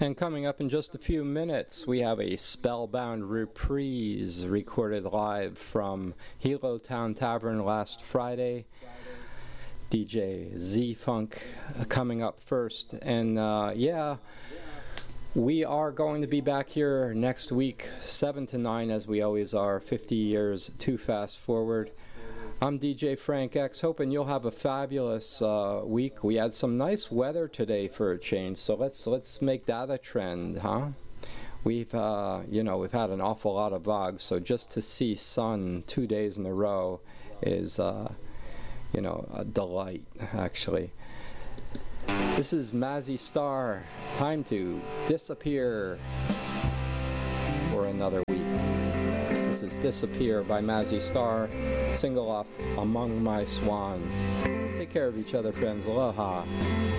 And coming up in just a few minutes, we have a Spellbound reprise recorded live from Hilo Town Tavern last Friday. DJ Z-Funk coming up first. And we are going to be back here next week, 7 to 9, as we always are, 50 years too fast forward. I'm DJ Frank X, hoping you'll have a fabulous week. We had some nice weather today for a change, so let's make that a trend, huh? We've we've had an awful lot of VOGs, so just to see sun 2 days in a row is a delight, actually. This is Mazzy Star. Time to disappear for another week. This is Disappear by Mazzy Star, single off Among My Swan. Take care of each other, friends. Aloha.